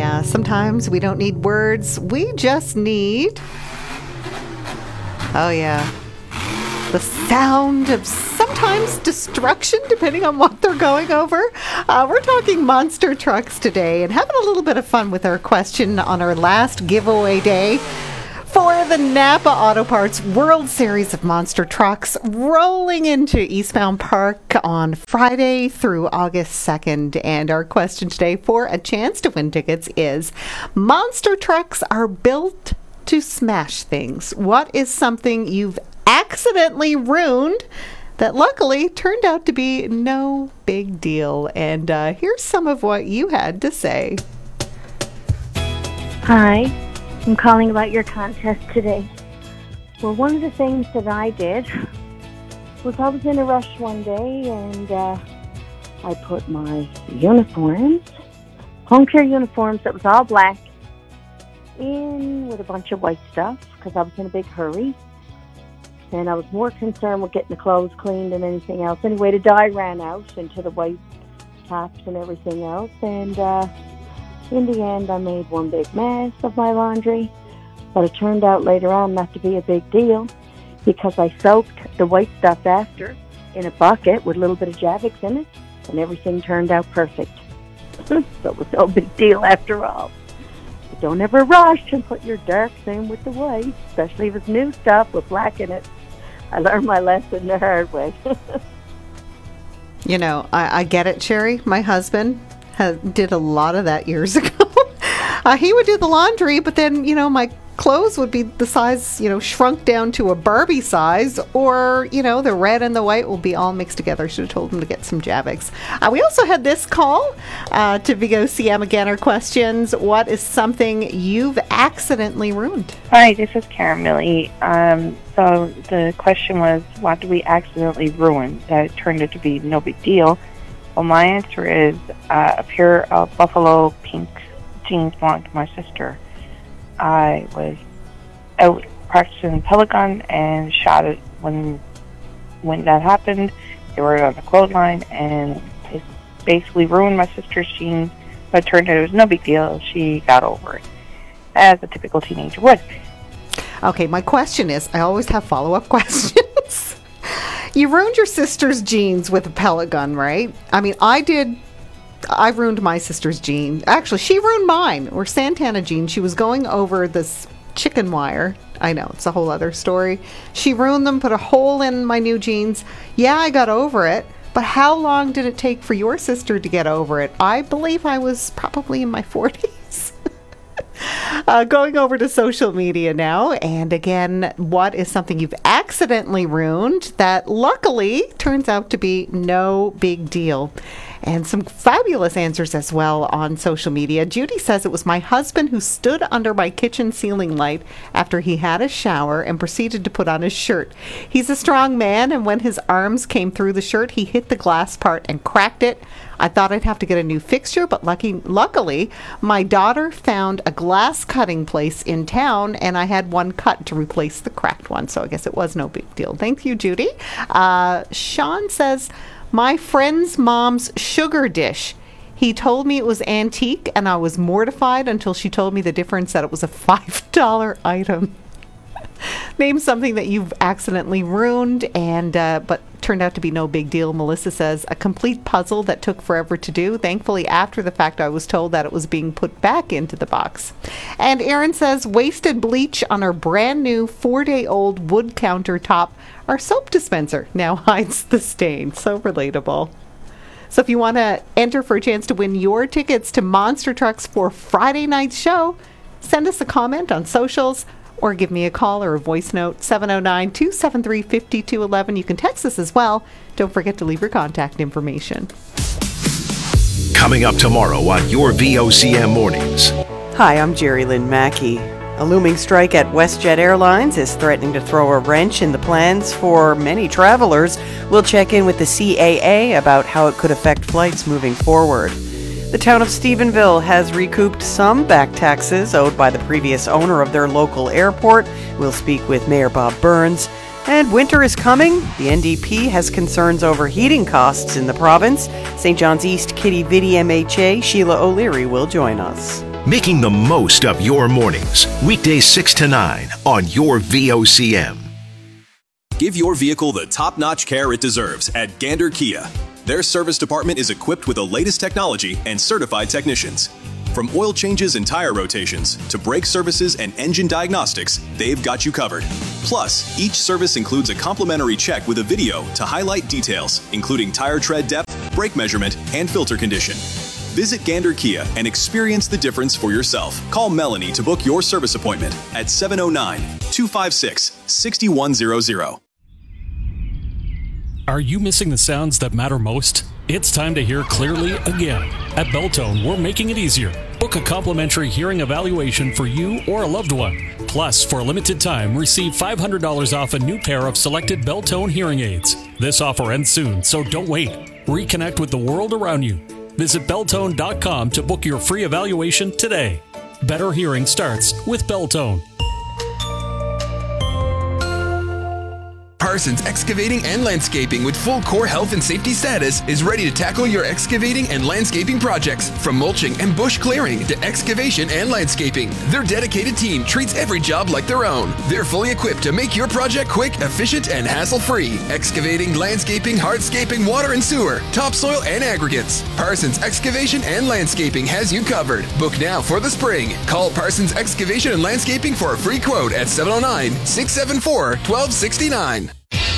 yeah, sometimes we don't need words. We just need... Oh, yeah. The sound of sometimes destruction, depending on what they're going over. We're talking monster trucks today and having a little bit of fun with our question on our last giveaway day for the Napa Auto Parts World Series of Monster Trucks, rolling into Eastbound Park on Friday through August 2nd. And our question today for a chance to win tickets is, monster trucks are built to smash things. What is something you've accidentally ruined that luckily turned out to be no big deal? And here's some of what you had to say. Hi, I'm calling about your contest today. Well, one of the things that I did was I was in a rush one day and I put my uniforms, home care uniforms that was all black, in with a bunch of white stuff because I was in a big hurry. And I was more concerned with getting the clothes clean than anything else. Anyway, the dye ran out into the white tops and everything else. And in the end, I made one big mess of my laundry. But it turned out later on not to be a big deal because I soaked the white stuff after in a bucket with a little bit of Javix in it. And everything turned out perfect. So it was no big deal after all. But don't ever rush and put your darks in with the white, especially if it's new stuff with black in it. I learned my lesson the hard way. You know, I get it, Sherry. My husband did a lot of that years ago. He would do the laundry, but then, you know, my clothes would be the size, you know, shrunk down to a Barbie size, or, you know, the red and the white will be all mixed together. I should have told him to get some Javix. We also had this call to Vigo CM again. Our questions: what is something you've accidentally ruined? Hi, this is Karen Millie. So the question was, what did we accidentally ruin that turned out to be no big deal? Well, my answer is a pair of buffalo pink jeans belonged to my sister. I was out practicing Pelican and shot it when that happened. They were on the clothesline, and it basically ruined my sister's jeans, but it turned out it was no big deal. She got over it, as a typical teenager would. Okay, my question is, I always have follow-up questions. You ruined your sister's jeans with a pellet gun, right? I mean, I ruined my sister's jeans. Actually, she ruined mine. Or Santana jeans. She was going over this chicken wire. I know, it's a whole other story. She ruined them, put a hole in my new jeans. Yeah, I got over it. But how long did it take for your sister to get over it? I believe I was probably in my 40s. Going over to social media now. And again, what is something you've accidentally ruined that luckily turns out to be no big deal? And some fabulous answers as well on social media. Judy says, it was my husband who stood under my kitchen ceiling light after he had a shower and proceeded to put on his shirt. He's a strong man, and when his arms came through the shirt, he hit the glass part and cracked it. I thought I'd have to get a new fixture, but luckily, my daughter found a glass cutting place in town, and I had one cut to replace the cracked one. So I guess it was no big deal. Thank you, Judy. Sean says, my friend's mom's sugar dish. He told me it was antique, and I was mortified until she told me the difference, that it was a $5 item. Name something that you've accidentally ruined and but turned out to be no big deal. Melissa says, a complete puzzle that took forever to do. Thankfully, after the fact, I was told that it was being put back into the box. And Erin says, wasted bleach on her brand new 4-day-old wood countertop. Our soap dispenser now hides the stain. So relatable. So if you want to enter for a chance to win your tickets to Monster Trucks for Friday night's show, send us a comment on socials or give me a call or a voice note, 709-273-5211. You can text us as well. Don't forget to leave your contact information. Coming up tomorrow on your VOCM Mornings. Hi, I'm Jerry Lynn Mackey. A looming strike at WestJet Airlines is threatening to throw a wrench in the plans for many travelers. We'll check in with the CAA about how it could affect flights moving forward. The town of Stephenville has recouped some back taxes owed by the previous owner of their local airport. We'll speak with Mayor Bob Burns. And winter is coming. The NDP has concerns over heating costs in the province. St. John's East Kitty Vidi MHA Sheila O'Leary will join us. making the most of your mornings. Weekdays 6 to 9 on your VOCM. Give your vehicle the top-notch care it deserves at Gander Kia. Their service department is equipped with the latest technology and certified technicians. From oil changes and tire rotations to brake services and engine diagnostics, they've got you covered. Plus, each service includes a complimentary check with a video to highlight details, including tire tread depth, brake measurement, and filter condition. Visit Gander Kia and experience the difference for yourself. Call Melanie to book your service appointment at 709-256-6100. Are you missing the sounds that matter most? It's time to hear clearly again. At Beltone, we're making it easier. Book a complimentary hearing evaluation for you or a loved one. Plus, for a limited time, receive $500 off a new pair of selected Beltone hearing aids. This offer ends soon, so don't wait. Reconnect with the world around you. Visit Beltone.com to book your free evaluation today. Better hearing starts with Beltone. Parsons Excavating and Landscaping with full core health and safety status is ready to tackle your excavating and landscaping projects. From mulching and bush clearing to excavation and landscaping, their dedicated team treats every job like their own. They're fully equipped to make your project quick, efficient, and hassle-free. Excavating, landscaping, hardscaping, water and sewer, topsoil, and aggregates. Parsons Excavation and Landscaping has you covered. Book now for the spring. Call Parsons Excavation and Landscaping for a free quote at 709-674-1269.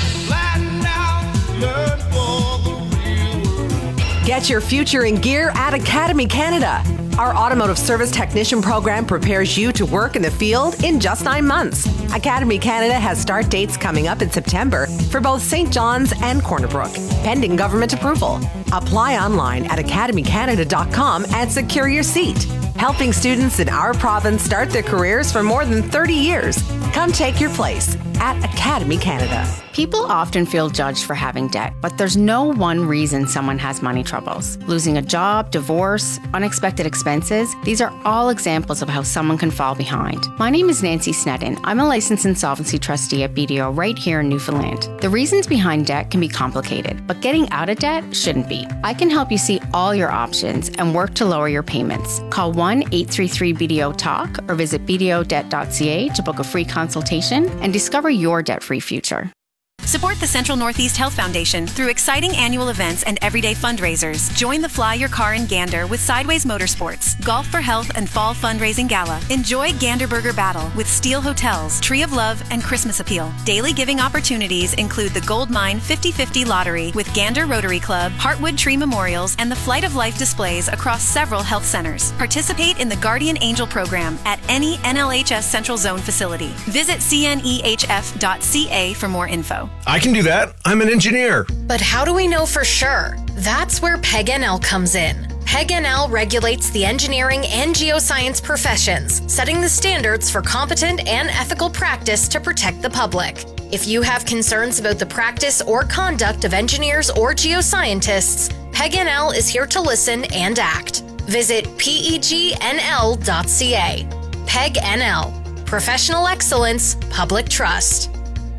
Get your future in gear at Academy Canada. Our automotive service technician program prepares you to work in the field in just 9 months. Academy Canada has start dates coming up in September for both St. John's and Corner Brook, pending government approval. Apply online at academycanada.com and secure your seat. Helping students in our province start their careers for more than 30 years. Come take your place at Academy Canada. People often feel judged for having debt, but there's no one reason someone has money troubles. Losing a job, divorce, unexpected expenses, these are all examples of how someone can fall behind. My name is Nancy Sneddon. I'm a licensed insolvency trustee at BDO right here in Newfoundland. The reasons behind debt can be complicated, but getting out of debt shouldn't be. I can help you see all your options and work to lower your payments. Call 1-833-BDO-TALK or visit bdodebt.ca to book a free consultation and discover your debt-free future. Support the Central Northeast Health Foundation through exciting annual events and everyday fundraisers. Join the Fly Your Car in Gander with Sideways Motorsports, Golf for Health and Fall Fundraising Gala. Enjoy Gander Burger Battle with Steel Hotels, Tree of Love, and Christmas Appeal. Daily giving opportunities include the Gold Mine 50/50 Lottery with Gander Rotary Club, Heartwood Tree Memorials, and the Flight of Life displays across several health centers. Participate in the Guardian Angel program at any NLHS Central Zone facility. Visit cnehf.ca for more info. I can do that. I'm an engineer. But how do we know for sure? That's where PEG-NL comes in. PEG-NL regulates the engineering and geoscience professions, setting the standards for competent and ethical practice to protect the public. If you have concerns about the practice or conduct of engineers or geoscientists, PEG-NL is here to listen and act. Visit pegnl.ca. PEG-NL. Professional excellence, public trust.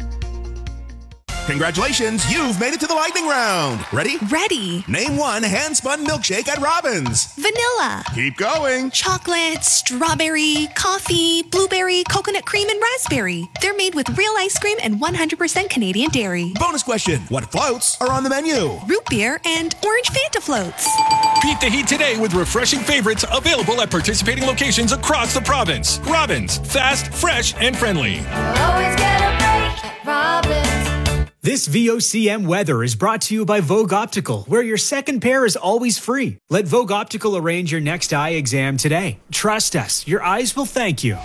Congratulations, you've made it to the lightning round. Ready? Ready. Name one hand-spun milkshake at Robbins. Vanilla. Keep going. Chocolate, strawberry, coffee, blueberry, coconut cream, and raspberry. They're made with real ice cream and 100% Canadian dairy. Bonus question. What floats are on the menu? Root beer and orange Fanta floats. Beat the heat today with refreshing favorites available at participating locations across the province. Robbins. Fast, fresh, and friendly. Always get a break at Robbins. This VOCM weather is brought to you by Vogue Optical, where your second pair is always free. Let Vogue Optical arrange your next eye exam today. Trust us, your eyes will thank you.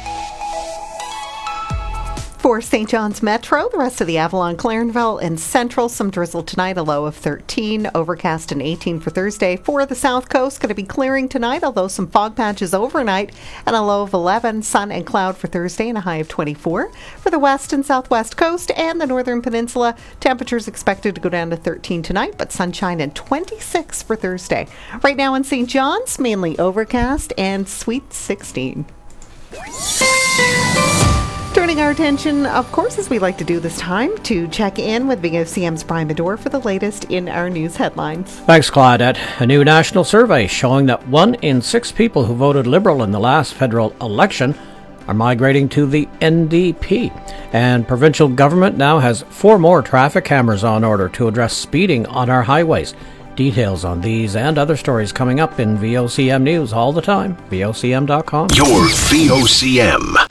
For St. John's Metro, the rest of the Avalon, Clarenville, and Central, some drizzle tonight, a low of 13, overcast and 18 for Thursday. For the South Coast, going to be clearing tonight, although some fog patches overnight, and a low of 11, sun and cloud for Thursday, and a high of 24. For the West and Southwest Coast and the Northern Peninsula, temperatures expected to go down to 13 tonight, but sunshine and 26 for Thursday. Right now in St. John's, mainly overcast and sweet 16. Turning our attention, of course, as we like to do this time, to check in with VOCM's Brian Medore for the latest in our news headlines. Thanks, Claudette. A new national survey showing that 1 in 6 people who voted Liberal in the last federal election are migrating to the NDP. And provincial government now has 4 more traffic cameras on order to address speeding on our highways. Details on these and other stories coming up in VOCM News all the time. VOCM.com. Your VOCM